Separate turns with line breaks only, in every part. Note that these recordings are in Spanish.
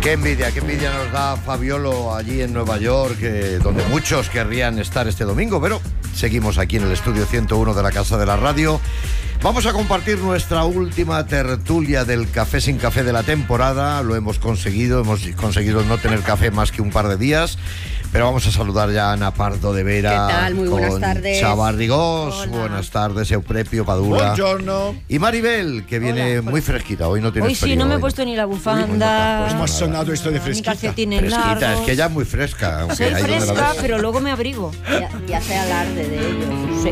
Qué envidia nos da Fabiolo allí en Nueva York, donde muchos querrían estar este domingo, pero seguimos aquí en el estudio 101 de la Casa de la Radio. Vamos a compartir nuestra última tertulia del Café sin Café de la temporada. Lo hemos conseguido no tener café más que un par de días. Pero vamos a saludar ya a Ana Pardo de Vera.
¿Qué tal? Muy buenas tardes.
Chava Rigós.
Hola.
Buenas tardes, Euprepio Padula.
Buongiorno.
Y Maribel, que viene muy fresquita. Hoy no tienes
Hoy sí,
frío.
no me he
hoy
puesto ni la bufanda.
¿Cómo ha sonado esto de
Ni
fresquita?
calcetines
Fresquita,
largos.
es que ella es muy fresca. Aunque
Soy
ahí donde la
fresca,
ves.
pero luego me abrigo. Y hace alarde de ello. Sí.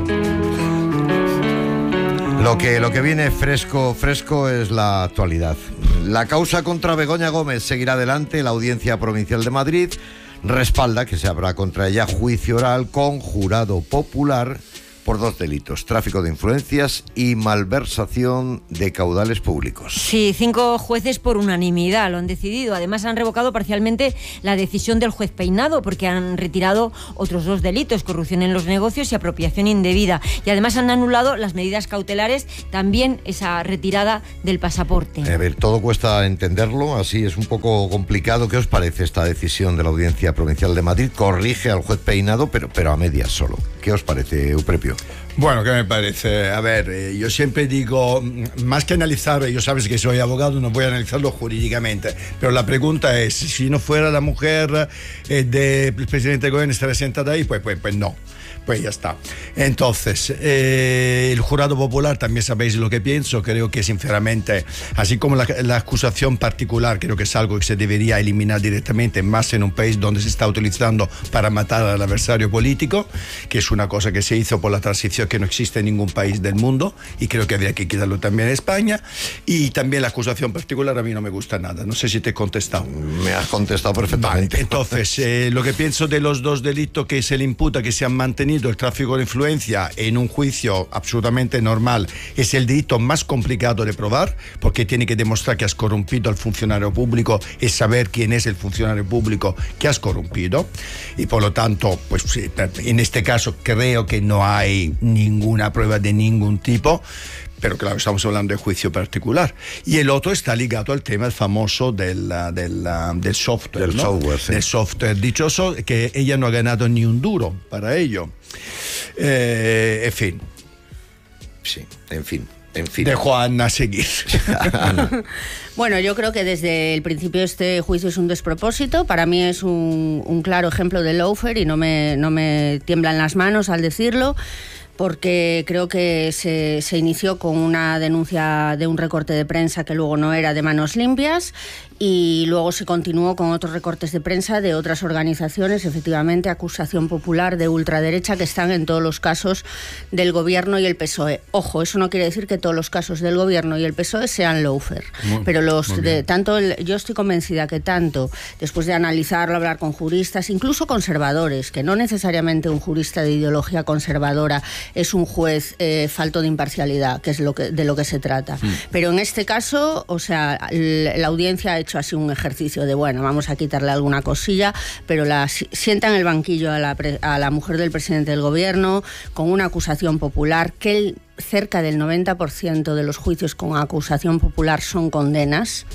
Lo que viene fresco es la actualidad. La causa contra Begoña Gómez seguirá adelante. La Audiencia Provincial de Madrid respalda que se habrá contra ella juicio oral con jurado popular por 2 delitos: tráfico de influencias y malversación de caudales públicos.
Sí, 5 jueces por unanimidad lo han decidido. Además han revocado parcialmente la decisión del juez Peinado porque han retirado otros 2 delitos: corrupción en los negocios y apropiación indebida. Y además han anulado las medidas cautelares, también esa retirada del pasaporte.
A ver, todo cuesta entenderlo, así es un poco complicado. ¿Qué os parece esta decisión de la Audiencia Provincial de Madrid? Corrige al juez Peinado, pero a medias solo. ¿Qué os parece, Euprepio?
Bueno, ¿qué me parece? A ver, yo siempre digo, más que analizar, yo sabes que soy abogado, no voy a analizarlo jurídicamente, pero la pregunta es, si no fuera la mujer del presidente Goyen, estaría sentada ahí, pues no. Pues ya está. Entonces, el jurado popular, también sabéis lo que pienso. Creo que sinceramente, así como la acusación particular, creo que es algo que se debería eliminar directamente, más en un país donde se está utilizando para matar al adversario político, que es una cosa que se hizo por la transición que no existe en ningún país del mundo, y creo que habría que quitarlo también en España. Y también la acusación particular a mí no me gusta nada. No sé si te he contestado.
Me has contestado perfectamente.
Vale, entonces, lo que pienso de los 2 delitos que se le imputa, que se han mantenido, el tráfico de influencia en un juicio absolutamente normal, es el delito más complicado de probar, porque tiene que demostrar que has corrompido al funcionario público y saber quién es el funcionario público que has corrompido. Y por lo tanto, pues en este caso creo que no hay ninguna prueba de ningún tipo. Pero claro, estamos hablando de juicio particular. Y el otro está ligado al tema famoso del software.
Del
¿no?
software, sí.
Del software dichoso, que ella no ha ganado ni un duro para ello. En fin.
Sí, en fin.
Dejo a Ana seguir.
Bueno, yo creo que desde el principio este juicio es un despropósito. Para mí es un claro ejemplo de lawfare y no me tiemblan las manos al decirlo, porque creo que se inició con una denuncia de un recorte de prensa que luego no era de manos limpias, y luego se continuó con otros recortes de prensa de otras organizaciones, efectivamente, acusación popular de ultraderecha, que están en todos los casos del Gobierno y el PSOE. Ojo, eso no quiere decir que todos los casos del Gobierno y el PSOE sean lawfare, pero yo estoy convencida que tanto, después de analizarlo, hablar con juristas, incluso conservadores, que no necesariamente un jurista de ideología conservadora es un juez falto de imparcialidad, que es de lo que se trata. Pero en este caso, o sea, la audiencia ha hecho así un ejercicio de, bueno, vamos a quitarle alguna cosilla, pero sienta en el banquillo a la mujer del presidente del Gobierno con una acusación popular que cerca del 90% de los juicios con acusación popular son condenas.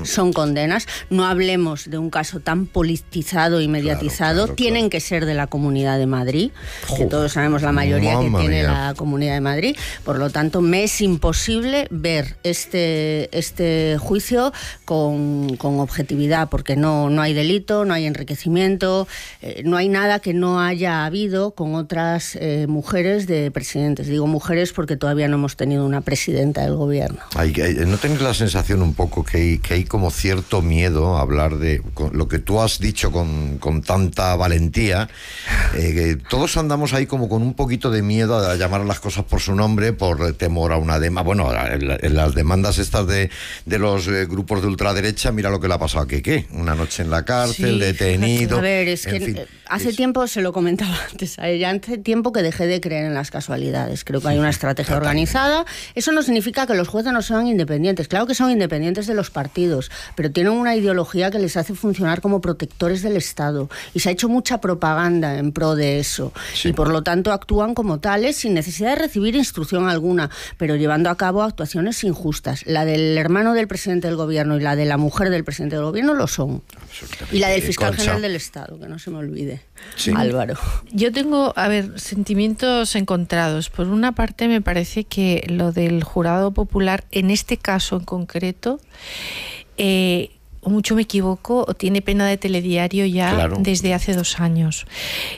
No hablemos de un caso tan politizado y mediatizado.
Claro.
Tienen que ser de la Comunidad de Madrid, que todos sabemos la mayoría que tiene la Comunidad de Madrid. Por lo tanto, me es imposible ver este juicio con objetividad, porque no hay delito, no hay enriquecimiento, no hay nada que no haya habido con otras mujeres de presidentes. Digo mujeres porque todavía no hemos tenido una presidenta del Gobierno.
¿No tenéis la sensación un poco que hay como cierto miedo a hablar de lo que tú has dicho con tanta valentía? Que todos andamos ahí como con un poquito de miedo a llamar a las cosas por su nombre, por temor a una demanda. Bueno, en las demandas estas de los grupos de ultraderecha, mira lo que le ha pasado a Keke. Una noche en la cárcel,
Sí,
detenido.
A ver, es
en
que
fin.
Hace tiempo, se lo comentaba antes a ella, hace tiempo que dejé de creer en las casualidades. Creo que hay una estrategia organizada. Eso no significa que los jueces no sean independientes. Claro que son independientes de los partidos, pero tienen una ideología que les hace funcionar como protectores del Estado. Y se ha hecho mucha propaganda en pro de eso. Sí. Y por lo tanto actúan como tales sin necesidad de recibir instrucción alguna, pero llevando a cabo actuaciones injustas. La del hermano del presidente del gobierno y la de la mujer del presidente del gobierno lo son. Y la del fiscal general del Estado, que no se me olvide. Sí. Álvaro.
Yo tengo, sentimientos encontrados. Por una parte, me parece que lo del jurado popular, en este caso en concreto, mucho me equivoco, tiene pena de telediario ya desde hace 2 años.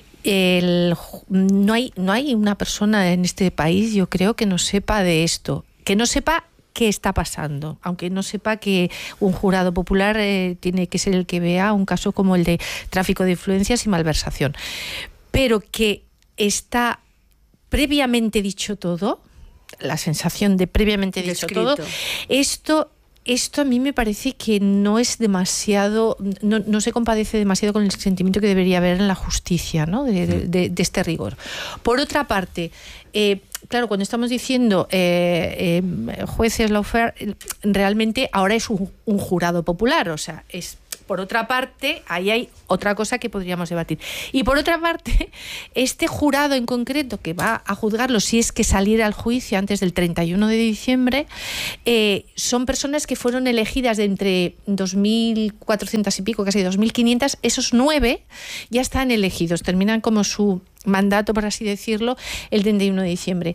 No hay una persona en este país, yo creo, que no sepa de esto, que no sepa qué está pasando, aunque no sepa que un jurado popular tiene que ser el que vea un caso como el de tráfico de influencias y malversación, pero que está previamente dicho todo, la sensación de previamente dicho todo, esto a mí me parece que no es demasiado, no se compadece demasiado con el sentimiento que debería haber en la justicia, ¿no? de este rigor. Por otra parte, claro, cuando estamos diciendo jueces lawfare, realmente ahora es un jurado popular, o sea, es... Por otra parte, ahí hay otra cosa que podríamos debatir. Y por otra parte, este jurado en concreto que va a juzgarlo si es que saliera al juicio antes del 31 de diciembre, son personas que fueron elegidas de entre 2.400 y pico, casi 2.500. Esos 9 ya están elegidos, terminan como su mandato, por así decirlo, el 31 de diciembre.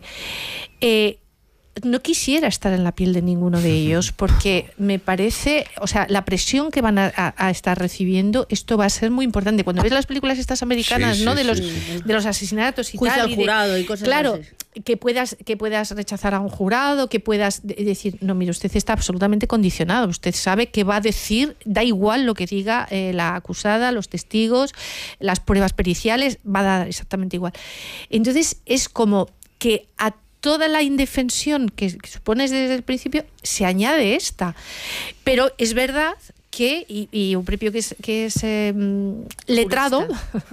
No quisiera estar en la piel de ninguno de ellos porque me parece, o sea, la presión que van a estar recibiendo, esto va a ser muy importante. Cuando ves las películas estas americanas, ¿no? De los asesinatos y
juicio
tal.
Al jurado y cosas
claro,
así.
que puedas rechazar a un jurado, que puedas decir, no, mire, usted está absolutamente condicionado. Usted sabe que va a decir, da igual lo que diga la acusada, los testigos, las pruebas periciales, va a dar exactamente igual. Entonces, es como que a toda la indefensión que supones desde el principio, se añade esta. Pero es verdad que, y un propio que es letrado,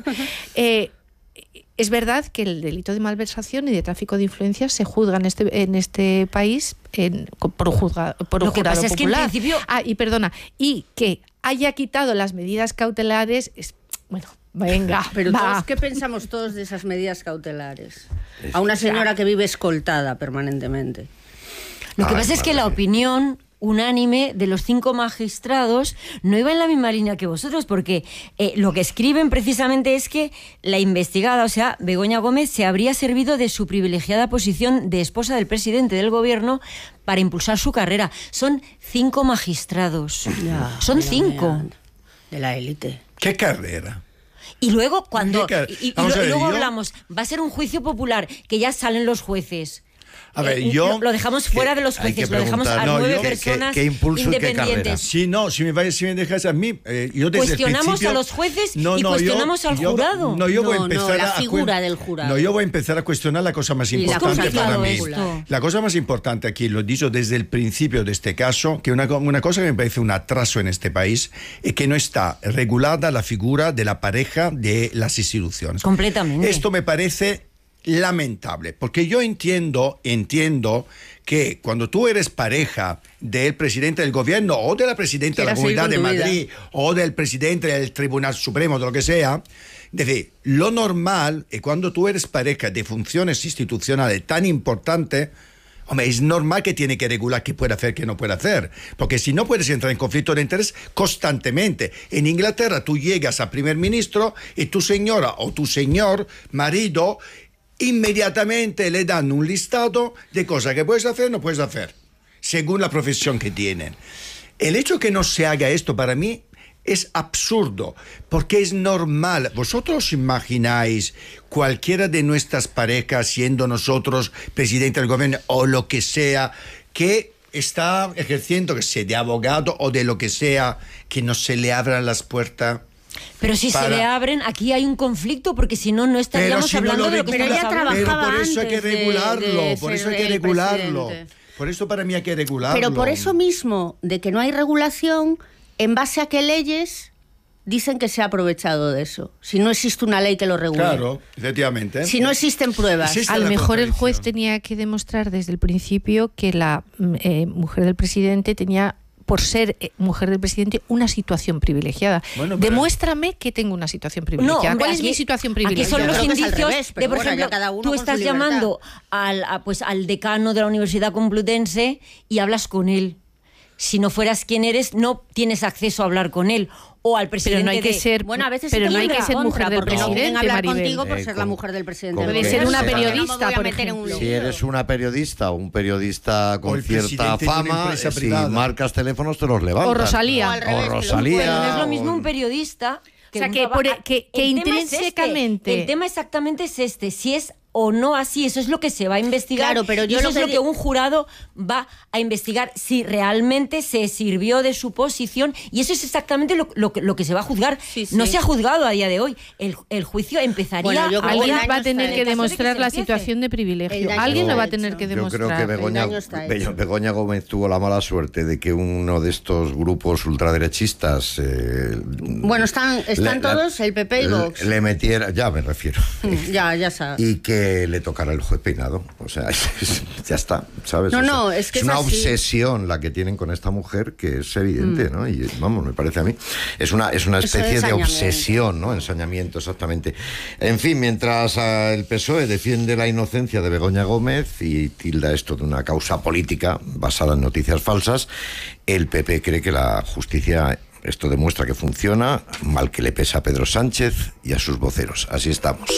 es verdad que el delito de malversación y de tráfico de influencias se juzga en este país por un jurado popular.
Es que en principio...
y que haya quitado las medidas cautelares, bueno... Venga,
pero todos, ¿qué pensamos todos de esas medidas cautelares? A una señora que vive escoltada permanentemente.
Lo que pasa es que la opinión unánime de los 5 magistrados no iba en la misma línea que vosotros, porque lo que escriben precisamente es que la investigada, o sea, Begoña Gómez, se habría servido de su privilegiada posición de esposa del presidente del gobierno para impulsar su carrera. Son 5 magistrados. Son 5.
De la élite.
¿Qué carrera?
Y luego luego hablamos, va a ser un juicio popular, que ya salen los jueces.
A ver,
lo dejamos fuera de los jueces, lo dejamos a 9 personas independientes.
Si me dejas a mí, yo desde
cuestionamos a los jueces y cuestionamos al jurado.
Yo voy a empezar
la figura del jurado.
No, yo voy a empezar a cuestionar la cosa más importante para mí. La cosa más importante aquí, lo he dicho desde el principio de este caso, que una cosa que me parece un atraso en este país es que no está regulada la figura de la pareja de las instituciones.
Completamente.
Esto me parece lamentable, porque yo entiendo que cuando tú eres pareja del presidente del gobierno o de la presidenta de la Comunidad de Madrid o del presidente del Tribunal Supremo, de lo que sea, es decir, lo normal es cuando tú eres pareja de funciones institucionales tan importantes, hombre, es normal que tiene que regular qué puede hacer, qué no puede hacer. Porque si no puedes entrar en conflicto de interés constantemente. En Inglaterra tú llegas al primer ministro y tu señora o tu señor marido inmediatamente le dan un listado de cosas que puedes hacer o no puedes hacer, según la profesión que tienen. El hecho que no se haga esto para mí es absurdo, porque es normal. ¿Vosotros os imagináis cualquiera de nuestras parejas, siendo nosotros presidente del gobierno o lo que sea, que está ejerciendo, que sea de abogado o de lo que sea, que no se le abran las puertas?
Pero si se le abren, aquí hay un conflicto, porque si no, no estaríamos hablando de lo que estamos hablando.
Pero por eso hay que regularlo, por eso hay que regularlo. Por eso para mí hay que regularlo.
Pero por eso mismo, de que no hay regulación, ¿en base a qué leyes dicen que se ha aprovechado de eso. Si no existe una ley que lo regule.
Claro, efectivamente.
Si no existen pruebas.
Existe
A lo
la
mejor el
contradicción.
juez tenía que demostrar desde el principio que la mujer del presidente tenía, por ser mujer del presidente, una situación privilegiada.
Bueno, pero-
Demuéstrame que tengo una situación privilegiada.
hombre,
¿Cuál es mi
aquí-
situación
Aquí
privilegiada?
son los
Yo creo que es al
indicios
revés,
de,
pero
por
bueno, ya
ejemplo,
cada uno
tú
con su
estás
libertad.
llamando al decano de la Universidad Complutense y hablas con él. Si no fueras quien eres, no tienes acceso a hablar con él. O al presidente
Pero no hay que ser,
Bueno, a veces
pero
sí
no hay
te
que ser
contra,
mujer del
porque no quieren
presidente,
hablar
Maribel.
contigo por ser la
con-
mujer del presidente.
con
Puede
que
ser una
sea.
periodista,
No me voy a
por
meter en un
ejemplo.
Si
lío.
eres una periodista o un periodista
O
con
el
cierta
presidente de una
fama,
empresa
si
privada.
marcas teléfonos te los levantan.
O Rosalía.
O al revés,
O
que lo-
Rosalía.
Pero no es lo mismo
o-
un periodista
O sea,
un
que
traba-
por- que
El tema es
intrínsecamente-
el tema exactamente es este, si es o no así, eso es lo que se va a investigar.
Claro, pero yo
y eso
lo
es
que
lo
di-
que un jurado va a investigar, si realmente se sirvió de su posición, y eso es exactamente lo que se va a juzgar.
Sí, sí.
No se ha juzgado a día de hoy. El juicio empezaría
Bueno, yo creo que
ahora.
Alguien
el
va a
daño
tener
está
que
hecho.
demostrar la
empiece.
situación de
El
privilegio.
daño
Alguien
está
lo va a
hecho.
tener que
Yo
demostrar.
creo que
daño está hecho.
Begoña Gómez tuvo la mala suerte de que uno de estos grupos ultraderechistas
Bueno, están todos, el PP y Vox.
le metiera, ya me refiero,
Ya sabes.
y que le tocara el juez peinado. O sea, ya está, ¿sabes?
No,
O sea,
no, es que es
una
así.
obsesión la que tienen con esta mujer que es evidente, ¿no? Y vamos, me parece a mí. Es una especie de
ensañamiento.
obsesión, ¿no? Ensañamiento, exactamente. En fin, mientras el PSOE defiende la inocencia de Begoña Gómez y tilda esto de una causa política basada en noticias falsas, el PP cree que la justicia... Esto demuestra que funciona, mal que le pesa a Pedro Sánchez y a sus voceros. Así estamos.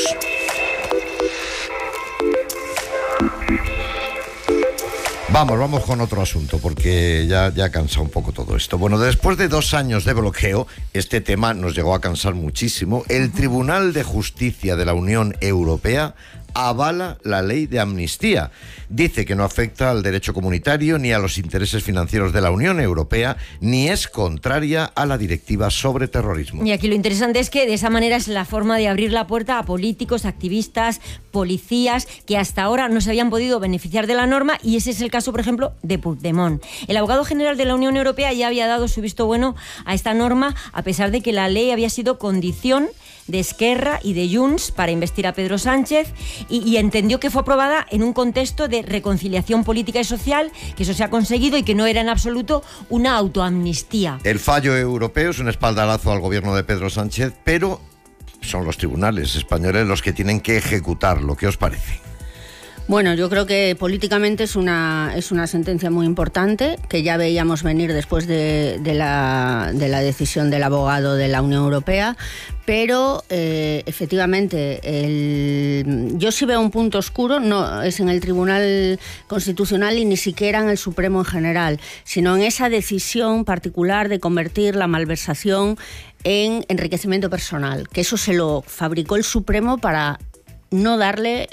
Vamos con otro asunto, porque ya cansa un poco todo esto. Bueno, después de 2 años de bloqueo, este tema nos llegó a cansar muchísimo. El Tribunal de Justicia de la Unión Europea avala la ley de amnistía. Dice que no afecta al derecho comunitario ni a los intereses financieros de la Unión Europea, ni es contraria a la directiva sobre terrorismo.
Y aquí lo interesante es que de esa manera es la forma de abrir la puerta a políticos, activistas, policías que hasta ahora no se habían podido beneficiar de la norma, y ese es el caso, por ejemplo, de Puigdemont. El abogado general de la Unión Europea ya había dado su visto bueno a esta norma, a pesar de que la ley había sido condición de Esquerra y de Junts para investir a Pedro Sánchez, y entendió que fue aprobada en un contexto de reconciliación política y social, que eso se ha conseguido y que no era en absoluto una autoamnistía.
El fallo europeo es un espaldarazo al gobierno de Pedro Sánchez, pero son los tribunales españoles los que tienen que ejecutarlo. ¿Qué os parece?
Bueno, yo creo que políticamente es una sentencia muy importante, que ya veíamos venir después de la decisión del abogado de la Unión Europea, pero efectivamente yo sí veo un punto oscuro, no es en el Tribunal Constitucional y ni siquiera en el Supremo en general, sino en esa decisión particular de convertir la malversación en enriquecimiento personal, que eso se lo fabricó el Supremo para no darle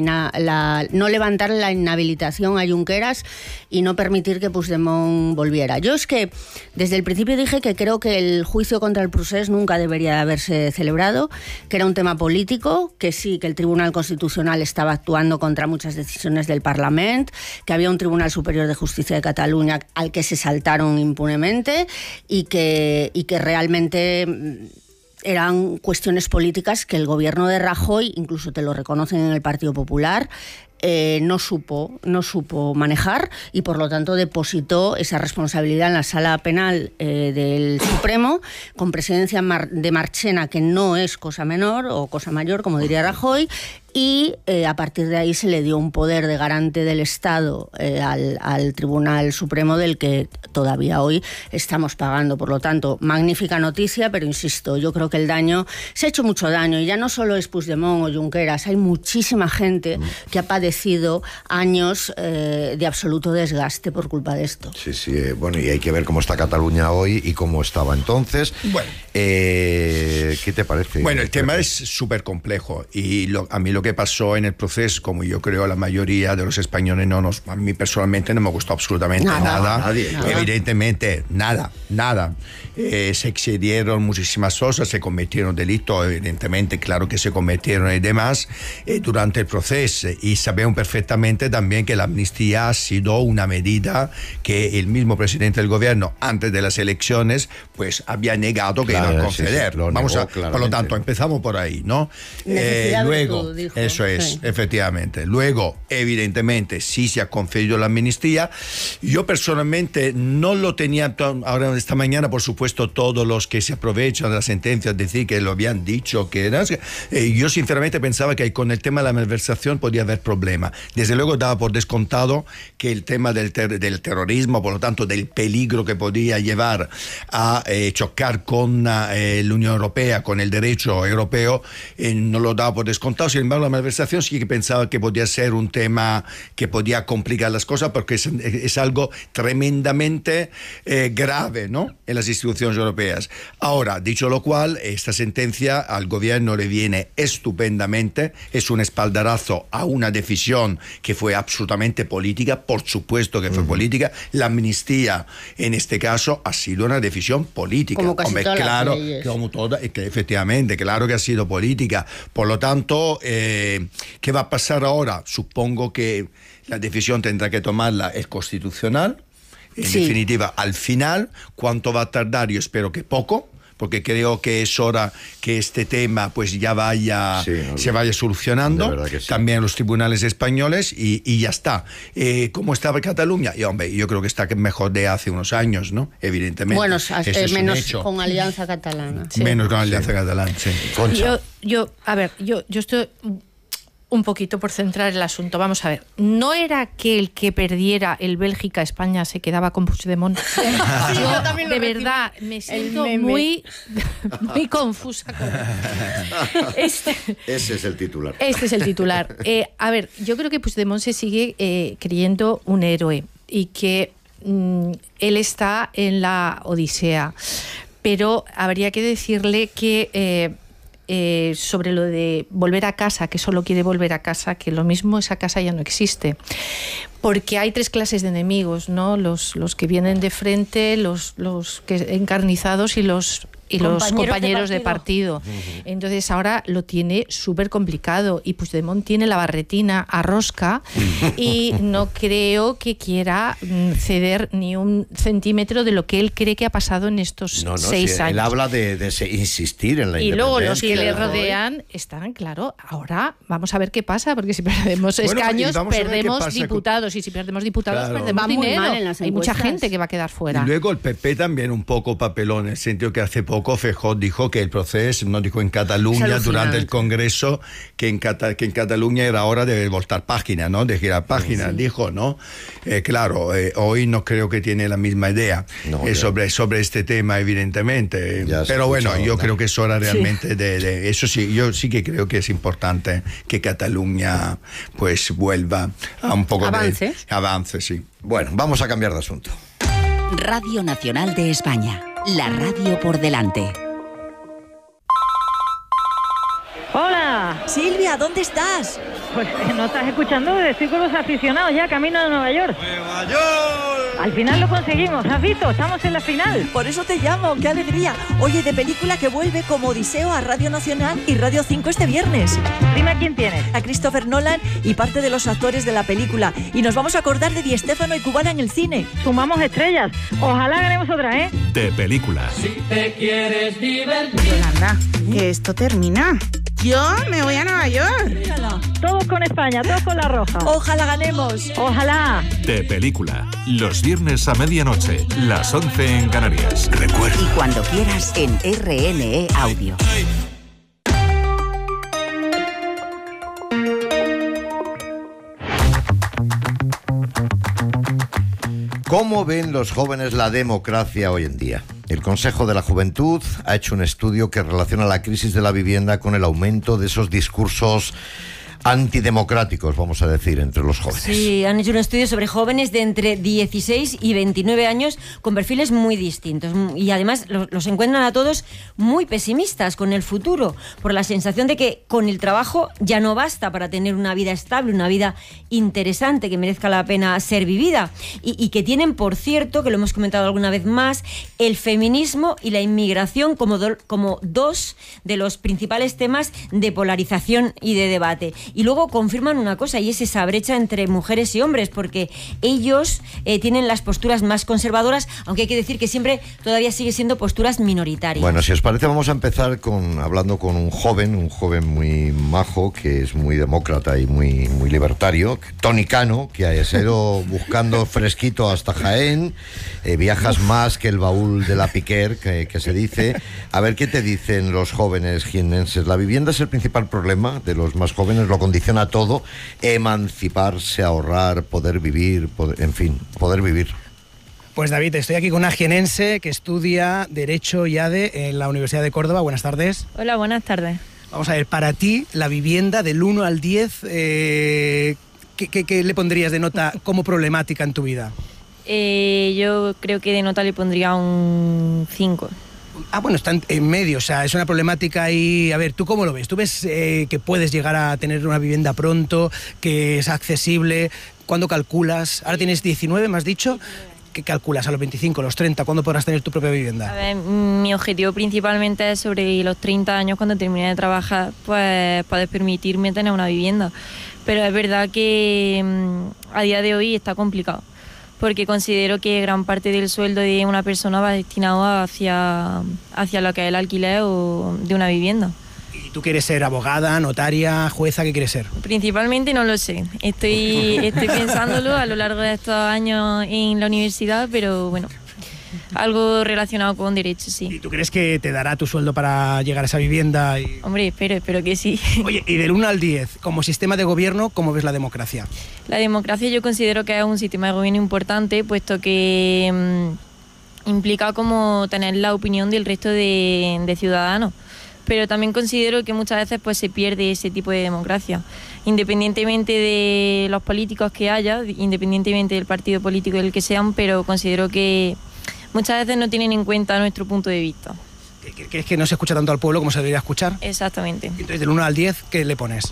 no levantarle la inhabilitación a Junqueras y no permitir que Puigdemont volviera. Yo es que desde el principio dije que creo que el juicio contra el Procés nunca debería haberse celebrado, que era un tema político, que sí, que el Tribunal Constitucional estaba actuando contra muchas decisiones del Parlamento, que había un Tribunal Superior de Justicia de Cataluña al que se saltaron impunemente y que realmente eran cuestiones políticas que el gobierno de Rajoy, incluso te lo reconocen en el Partido Popular, no supo manejar, y por lo tanto depositó esa responsabilidad en la Sala Penal del Supremo, con presidencia de Marchena, que no es cosa menor o cosa mayor, como diría Rajoy, y a partir de ahí se le dio un poder de garante del Estado al Tribunal Supremo, del que todavía hoy estamos pagando. Por lo tanto, magnífica noticia, pero insisto, yo creo que el daño, se ha hecho mucho daño, y ya no solo es Puigdemont o Junqueras, hay muchísima gente que ha padecido años de absoluto desgaste por culpa de esto.
Sí, bueno, y hay que ver cómo está Cataluña hoy y cómo estaba entonces.
Bueno.
¿Qué te parece?
Bueno, el tema es súper complejo, y a mí lo que pasó en el proceso, como yo creo la mayoría de los españoles, a mí personalmente no me gustó absolutamente nada.
Nadie.
Evidentemente, nada. se excedieron muchísimas cosas, se cometieron delitos, evidentemente, claro que se cometieron y demás, durante el proceso. Y sabemos perfectamente también que la amnistía ha sido una medida que el mismo presidente del gobierno, antes de las elecciones, pues había negado que iba a conceder. Por lo tanto, empezamos por ahí, ¿no? Luego, dijo, eso es, sí. Efectivamente. Luego, evidentemente, sí se ha concedido la amnistía. Yo personalmente no lo tenía, ahora esta mañana, por supuesto, todos los que se aprovechan de la sentencia, decir que lo habían dicho, que era... yo sinceramente pensaba que con el tema de la malversación podía haber problema. Desde luego daba por descontado que el tema del terrorismo, por lo tanto, del peligro que podía llevar a chocar con la Unión Europea, con el derecho europeo, no lo daba por descontado. Sin embargo, la malversación sí que pensaba que podía ser un tema que podía complicar las cosas, porque es algo tremendamente grave, ¿no?, en las instituciones europeas. Ahora, dicho lo cual, esta sentencia al gobierno le viene estupendamente, es un espaldarazo a una decisión que fue absolutamente política, por supuesto que fue política. La amnistía, en este caso, ha sido una decisión política.
Como casi todas
claro,
las leyes.
como toda, que efectivamente, claro que ha sido política. Por lo tanto, ¿qué va a pasar ahora? Supongo que la decisión tendrá que tomarla el Constitucional. En definitiva, al final, ¿cuánto va a tardar? Yo espero que poco, porque creo que es hora que este tema pues ya se vaya solucionando, sí. También los tribunales españoles, y ya está. ¿Cómo estaba Cataluña? Y hombre, yo creo que está mejor de hace unos años, ¿no? Evidentemente.
Bueno, menos con Alianza Catalana.
Sí. Menos con Alianza Catalana, sí.
Yo estoy un poquito por centrar el asunto. Vamos a ver, ¿no era que el que perdiera el Bélgica-España se quedaba con Puigdemont? Yo de verdad me siento muy confusa con
Ese es el titular.
Este es el titular. A ver, yo creo que Puigdemont se sigue creyendo un héroe y que él está en la odisea, pero habría que decirle que sobre lo de volver a casa, que solo quiere volver a casa, que lo mismo esa casa ya no existe, porque hay tres clases de enemigos, ¿no? Los que vienen de frente, los que encarnizados y los compañeros de partido. Entonces ahora lo tiene súper complicado, y Puigdemont tiene la barretina a rosca y no creo que quiera ceder ni un centímetro de lo que él cree que ha pasado en estos 6 años.
Él habla de insistir en la independencia.
Y luego los que le rodean están, claro, ahora vamos a ver qué pasa, porque si perdemos escaños, perdemos diputados, y si perdemos diputados, perdemos dinero. Hay mucha gente que va a quedar fuera.
Y luego el PP también un poco papelón, en el sentido que hace poco Feijóo dijo que el proceso, no dijo en Cataluña durante el Congreso, que en Cataluña era hora de voltar página, ¿no? De girar página, dijo, ¿no? Claro, hoy no creo que tiene la misma idea sobre este tema, evidentemente. Pero bueno, yo creo que es hora realmente de eso. Sí, yo sí que creo que es importante que Cataluña pues vuelva a un poco de avance, sí.
Bueno, vamos a cambiar de asunto.
Radio Nacional de España. La radio por delante.
¡Hola!
Silvia, ¿dónde estás?
Pues no estás escuchando, estoy con los aficionados ya camino a Nueva York.
¡Nueva York!
Al final lo conseguimos, ¿has visto? Estamos en la final.
Por eso te llamo, qué alegría. Oye, de película que vuelve como Odiseo a Radio Nacional y Radio 5 este viernes.
Dime a quién tienes.
A Christopher Nolan y parte de los actores de la película. Y nos vamos a acordar de Di Stéfano y Cubana en el cine.
Sumamos estrellas. Ojalá ganemos otra, ¿eh?
De película.
Si te quieres divertir.
Yolanda, que esto termina. Yo me voy a Nueva York.
Todos con España, todos con la roja.
Ojalá ganemos.
Ojalá.
De película. Los viernes a medianoche, las 11 en Canarias. Recuerda.
Y cuando quieras en RNE Audio.
¿Cómo ven los jóvenes la democracia hoy en día? El Consejo de la Juventud ha hecho un estudio que relaciona la crisis de la vivienda con el aumento de esos discursos antidemocráticos, vamos a decir, entre los jóvenes.
Sí, han hecho un estudio sobre jóvenes de entre 16 y 29 años con perfiles muy distintos y además los encuentran a todos muy pesimistas con el futuro, por la sensación de que con el trabajo ya no basta para tener una vida estable, una vida interesante que merezca la pena ser vivida y que tienen, por cierto, que lo hemos comentado alguna vez más, el feminismo y la inmigración como dos de los principales temas de polarización y de debate. Y luego confirman una cosa, y es esa brecha entre mujeres y hombres, porque ellos tienen las posturas más conservadoras, aunque hay que decir que siempre todavía sigue siendo posturas minoritarias.
Bueno, si os parece, vamos a empezar hablando con un joven muy majo, que es muy demócrata y muy libertario, Tony Cano, que se ha ido buscando fresquito hasta Jaén. Viajas más que el baúl de la Piquer, que se dice. A ver, ¿qué te dicen los jóvenes jiennenses? La vivienda es el principal problema de los más jóvenes, lo condiciona todo: emanciparse, ahorrar, poder vivir, poder vivir.
Pues David, estoy aquí con una jienense que estudia Derecho y ADE en la Universidad de Córdoba. Buenas tardes.
Hola, buenas tardes.
Vamos a ver, para ti, la vivienda del 1 al 10, ¿qué le pondrías de nota como problemática en tu vida?
Yo creo que de nota le pondría un 5.
Bueno, está en medio, o sea, es una problemática ahí. A ver, ¿tú cómo lo ves? ¿Tú ves que puedes llegar a tener una vivienda pronto, que es accesible? ¿Cuándo calculas? Ahora tienes 19, me has dicho. ¿Qué calculas? ¿A los 25, a los 30? ¿Cuándo podrás tener tu propia vivienda?
A ver, mi objetivo principalmente es sobre los 30 años, cuando termine de trabajar, pues poder permitirme tener una vivienda. Pero es verdad que a día de hoy está complicado, porque considero que gran parte del sueldo de una persona va destinado hacia lo que es el alquiler o de una vivienda.
¿Y tú quieres ser abogada, notaria, jueza? ¿Qué quieres ser?
Principalmente no lo sé. Estoy pensándolo a lo largo de estos años en la universidad, pero bueno, algo relacionado con derecho, sí.
¿Y tú crees que te dará tu sueldo para llegar a esa vivienda?
Hombre, espero que sí.
Oye, y del 1 al 10, como sistema de gobierno, ¿cómo ves la democracia?
La democracia yo considero que es un sistema de gobierno importante, puesto que implica como tener la opinión del resto de ciudadanos. Pero también considero que muchas veces pues se pierde ese tipo de democracia, independientemente de los políticos que haya, independientemente del partido político del que sean, pero considero que muchas veces no tienen en cuenta nuestro punto de vista.
¿Crees que no se escucha tanto al pueblo como se debería escuchar?
Exactamente.
Entonces, del 1 al 10, ¿qué le pones?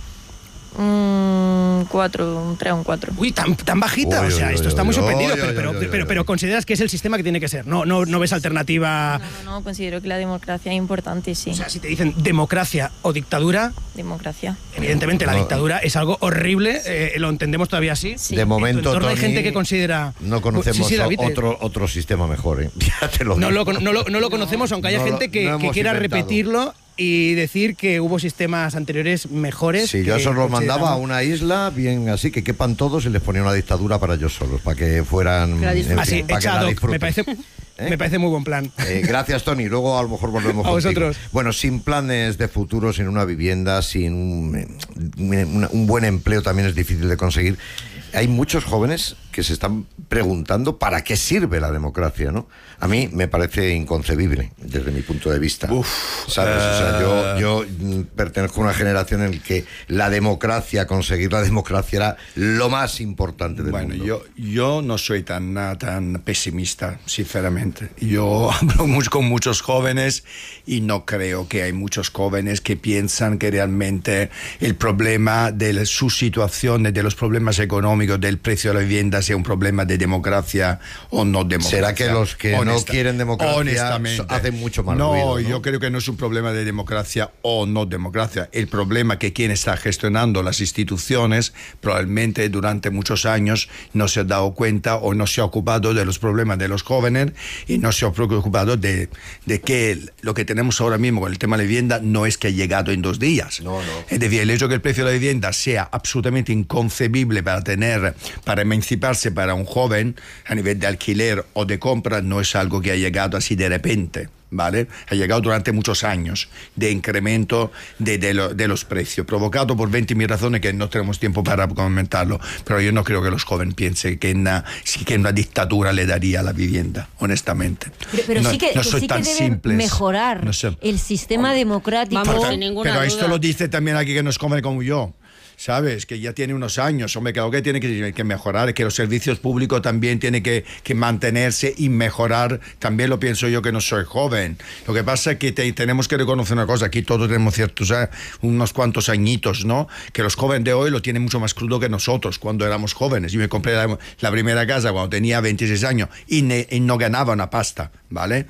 4, un 3 o un 4.
Uy, tan bajita, esto está muy sorprendido, pero consideras que es el sistema que tiene que ser, no ves alternativa.
No, considero que la democracia es importante, sí.
O sea, si te dicen democracia o dictadura.
Democracia.
Evidentemente la dictadura es algo horrible, lo entendemos todavía así.
Sí. De momento, Tony,
hay gente que considera.
No conocemos otro sistema mejor, ya te lo digo.
No lo conocemos, aunque haya gente que quiera inventado. Repetirlo y decir que hubo sistemas anteriores mejores.
Sí, yo eso los mandaba a una isla bien así, que quepan todos, y les ponía una dictadura para ellos solos, para que fueran...
Así, echado, me parece muy buen plan.
Gracias, Tony. Luego a lo mejor volvemos
a vosotros.
Bueno, sin planes de futuro, sin una vivienda, sin un buen empleo también es difícil de conseguir. Hay muchos jóvenes que se están preguntando para qué sirve la democracia, ¿no? A mí me parece inconcebible desde mi punto de vista. ¿Sabes? O sea, yo pertenezco a una generación en la que conseguir la democracia era lo más importante del mundo.
Bueno, yo no soy tan pesimista, sinceramente. Yo hablo con muchos jóvenes y no creo que hay muchos jóvenes que piensan que realmente el problema de su situación, de los problemas económicos, del precio de la vivienda, sea un problema de democracia o no democracia.
¿Será que los que no quieren democracia hacen mucho más ruido?
No, yo creo que no es un problema de democracia o no democracia. El problema que quien está gestionando las instituciones probablemente durante muchos años no se ha dado cuenta o no se ha ocupado de los problemas de los jóvenes y no se ha preocupado de que lo que tenemos ahora mismo con el tema de la vivienda no es que ha llegado en 2 días.
No.
Es decir, el hecho de que el precio de la vivienda sea absolutamente inconcebible para emanciparse para un joven a nivel de alquiler o de compra no es algo que ha llegado así de repente, ¿vale? Ha llegado durante muchos años de incremento de los precios, provocado por 20.000 razones que no tenemos tiempo para comentarlo, pero yo no creo que los jóvenes piensen que una dictadura le daría la vivienda, honestamente.
Pero sí que debe
simples.
Mejorar el sistema democrático.
Pero esto lo dice también aquí que no es joven como yo. ¿sabes? Que ya tiene unos años. Hombre, claro que tiene que mejorar, que los servicios públicos también tienen que mantenerse y mejorar. También lo pienso yo, que no soy joven. Lo que pasa es que tenemos que reconocer una cosa, aquí todos tenemos ciertos, unos cuantos añitos, ¿no? Que los jóvenes de hoy lo tienen mucho más crudo que nosotros cuando éramos jóvenes. Yo me compré la primera casa cuando tenía 26 años y no ganaba una pasta, ¿vale?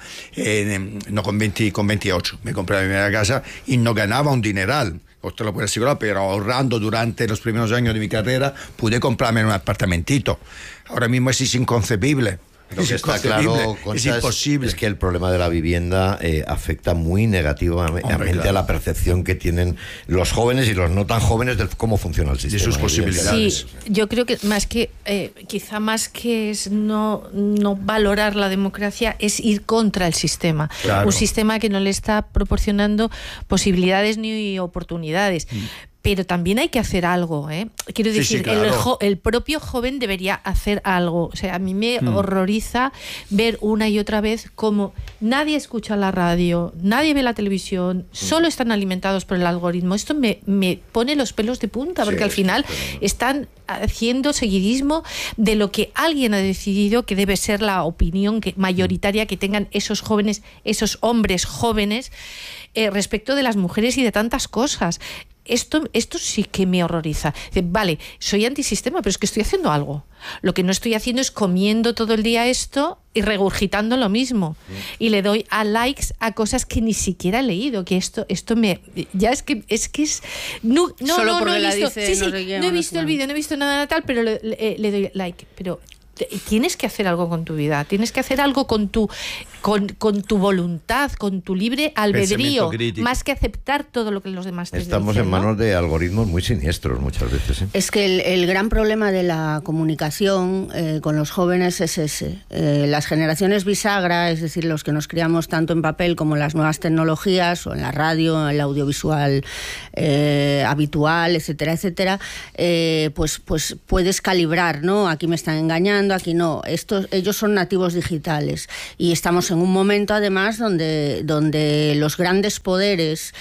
No con 28. Me compré la primera casa y no ganaba un dineral. Usted lo puede asegurar, pero ahorrando durante los primeros años de mi carrera pude comprarme un apartamentito. Ahora mismo es inconcebible.
Lo que está claro,
es imposible.
Es que el problema de la vivienda afecta muy negativamente a la percepción que tienen los jóvenes y los no tan jóvenes de cómo funciona el sistema.
De sus posibilidades.
Sí, yo creo que quizá más que es no valorar la democracia, es ir contra el sistema.
Claro.
Un sistema que no le está proporcionando posibilidades ni oportunidades. Pero también hay que hacer algo, ¿eh? Quiero decir,
sí, claro.
el propio joven debería hacer algo. O sea, a mí me horroriza ver una y otra vez cómo nadie escucha la radio, nadie ve la televisión, solo están alimentados por el algoritmo. Esto me pone los pelos de punta, porque al final están haciendo seguidismo de lo que alguien ha decidido que debe ser la opinión mayoritaria que tengan esos jóvenes, esos hombres jóvenes, respecto de las mujeres y de tantas cosas. Esto sí que me horroriza. Vale, soy antisistema, pero es que estoy haciendo algo. Lo que no estoy haciendo es comiendo todo el día esto y regurgitando lo mismo. Y le doy a likes a cosas que ni siquiera he leído. Que esto me... Ya es que es... No,
solo porque
he
la
visto,
dice,
no he visto el vídeo, no he visto nada tal, pero le doy like. Pero tienes que hacer algo con tu vida, tienes que hacer algo con tu voluntad, con tu libre albedrío, más que aceptar todo lo que los demás te dicen.
Estamos en manos de algoritmos muy siniestros muchas veces.
Es que el gran problema de la comunicación con los jóvenes es ese. Las generaciones bisagra, es decir, los que nos criamos tanto en papel como en las nuevas tecnologías, o en la radio, en el audiovisual habitual, etcétera, etcétera, pues puedes calibrar, ¿no? Aquí me están engañando, aquí no. Ellos son nativos digitales y estamos en un momento además donde los grandes poderes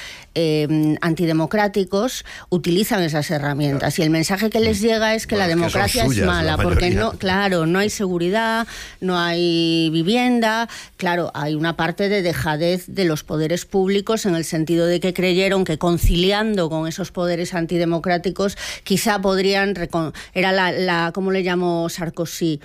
antidemocráticos utilizan esas herramientas y el mensaje que les llega es que la democracia es mala, porque no hay seguridad, no hay vivienda, claro, hay una parte de dejadez de los poderes públicos en el sentido de que creyeron que conciliando con esos poderes antidemocráticos quizá podrían, era la ¿cómo le llamó Sarkozy?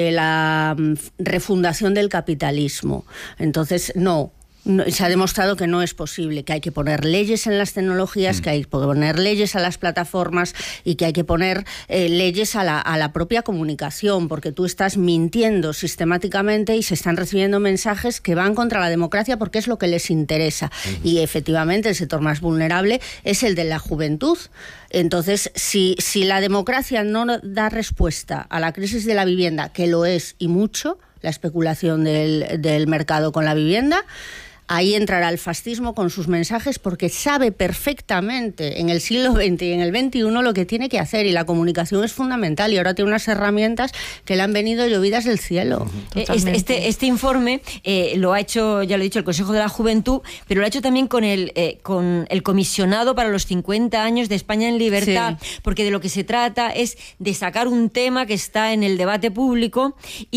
La refundación del capitalismo. Entonces, no, se ha demostrado que no es posible, que hay que poner leyes en las tecnologías, que hay que poner leyes a las plataformas y que hay que poner leyes a la propia comunicación, porque tú estás mintiendo sistemáticamente y se están recibiendo mensajes que van contra la democracia porque es lo que les interesa. Y efectivamente el sector más vulnerable es el de la juventud. Entonces, si la democracia no da respuesta a la crisis de la vivienda, que lo es y mucho, la especulación del mercado con la vivienda, ahí entrará el fascismo con sus mensajes porque sabe perfectamente en el siglo XX y en el XXI lo que tiene que hacer, y la comunicación es fundamental y ahora tiene unas herramientas que le han venido llovidas del cielo.
Este informe lo ha hecho, ya lo he dicho, el Consejo de la Juventud, pero lo ha hecho también con el comisionado para los 50 años de España en Libertad, porque de lo que se trata es de sacar un tema que está en el debate público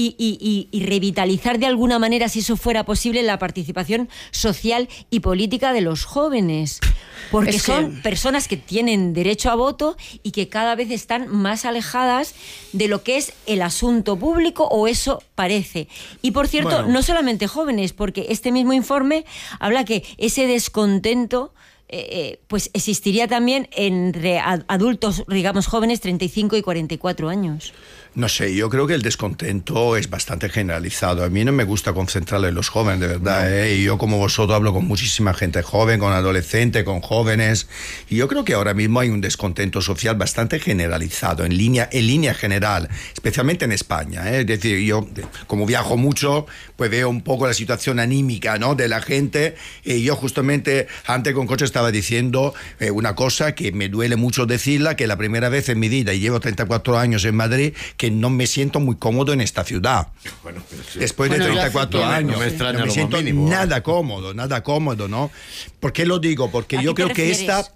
y revitalizar de alguna manera, si eso fuera posible, la participación social y política de los jóvenes, porque son personas que tienen derecho a voto y que cada vez están más alejadas de lo que es el asunto público, o eso parece. Y por cierto, no solamente jóvenes, porque este mismo informe habla que ese descontento pues existiría también entre adultos, digamos jóvenes, 35 y 44 años.
No sé, yo creo que el descontento es bastante generalizado. A mí no me gusta concentrarlo en los jóvenes, de verdad. Y yo, como vosotros, hablo con muchísima gente joven, con adolescentes, con jóvenes. Y yo creo que ahora mismo hay un descontento social bastante generalizado, en línea general, especialmente en España. Es decir, yo, como viajo mucho, pues veo un poco la situación anímica, ¿no?, de la gente. Y yo justamente antes con coche estaba diciendo una cosa que me duele mucho decirla, que la primera vez en mi vida, y llevo 34 años en Madrid, que no me siento muy cómodo en esta ciudad. Bueno, sí. Después de 34 años, no me siento nada cómodo, ¿no? ¿Por qué lo digo? Porque yo creo que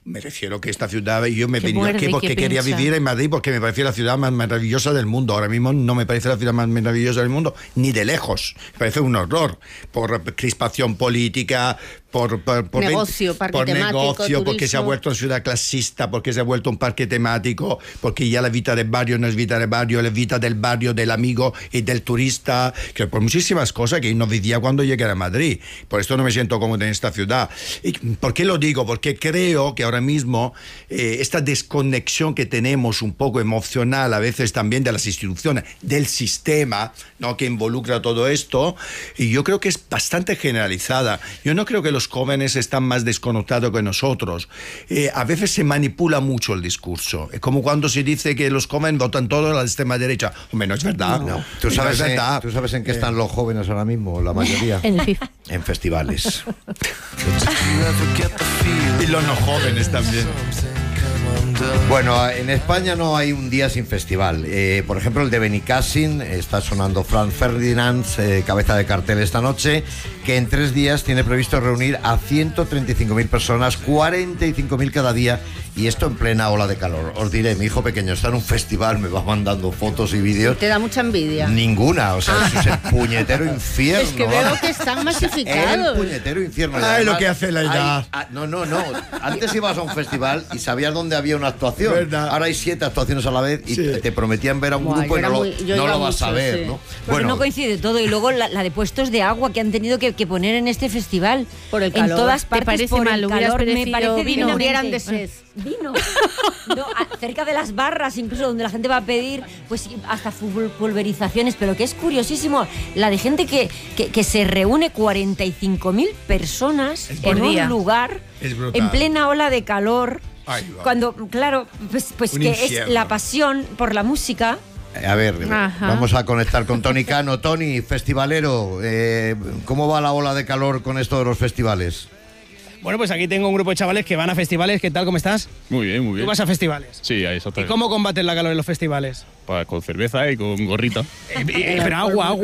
Me refiero que esta ciudad, yo me he
¿Qué
venido
muerde?
aquí porque
¿Qué
quería
piensa?
vivir en Madrid, porque me parece la ciudad más maravillosa del mundo. Ahora mismo no me parece la ciudad más maravillosa del mundo, ni de lejos. Me parece un horror por crispación política, por
negocio, parque temático,
negocio, porque se ha
turismo.
vuelto una ciudad clasista, porque se ha vuelto un parque temático, porque ya la vida del barrio no es vida del barrio, es vida del barrio, del amigo y del turista, que por muchísimas cosas que no vivía cuando llegué a Madrid. Por esto no me siento cómodo en esta ciudad. ¿Y por qué lo digo? Porque creo que ahora mismo esta desconexión que tenemos un poco emocional, a veces también de las instituciones, del sistema, ¿no?, que involucra todo esto, y yo creo que es bastante generalizada. Yo no creo que los jóvenes están más desconectados que nosotros. A veces se manipula mucho el discurso. Es como cuando se dice que los jóvenes votan todos a la extrema derecha. Hombre, no es verdad.
No. ¿Tú sabes,
no es verdad.
¿Tú sabes en qué están los jóvenes ahora mismo, la mayoría?
En el FIFA.
En festivales.
Y los no jóvenes también.
Bueno, en España no hay un día sin festival. Por ejemplo, el de Benicàssim, está sonando Franz Ferdinand, cabeza de cartel esta noche, que en 3 días tiene previsto reunir a 135.000 personas, 45.000 cada día, y esto en plena ola de calor. Os diré, mi hijo pequeño está en un festival, me va mandando fotos y vídeos.
¿Te da mucha envidia?
Ninguna, o sea, eso es el puñetero infierno.
Es que veo que están masificados.
El puñetero infierno. Y
Ay,
además,
lo que hace la edad.
no. Antes ibas a un festival y sabías dónde había una actuación.
¿Verdad?
Ahora hay 7 actuaciones a la vez y
Sí.
te prometían ver a un
Buah,
grupo y
yo
no
era
lo
iba
vas a
mucho,
ver,
sí.
¿no?
Porque no coincide todo. Y luego la de puestos de agua que han tenido que poner en este festival.
Por el calor.
En todas
¿Te
partes
parece
por
mal?
el
¿Hubieras
calor. Me
preferido
parece
vino?
No murieran
divinamente.
de sed.
Vino. No, cerca de las barras, incluso donde la gente va a pedir, pues hasta pulverizaciones. Pero que es curiosísimo la de gente que se reúne 45.000 personas
por
en
día.
un lugar
Es brutal.
en plena ola de calor.
Ay, va.
Cuando, claro, pues
Un
que
infierno.
es la pasión por la música.
A ver,
Ajá.
vamos a conectar con Tony Cano. Tony, festivalero, ¿cómo va la ola de calor con esto de los festivales?
Bueno, pues aquí tengo un grupo de chavales que van a festivales. ¿Qué tal? ¿Cómo estás?
Muy bien, muy bien.
¿Tú vas a festivales?
Sí,
¿Y
exactamente.
cómo combates la calor en los festivales?
Con cerveza y con gorrita.
Pero agua.